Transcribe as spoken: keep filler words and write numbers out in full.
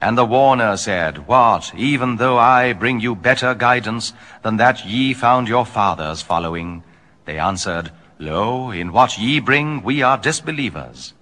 And the warner said, What, even though I bring you better guidance than that ye found your fathers following? They answered, Lo, in what ye bring we are disbelievers.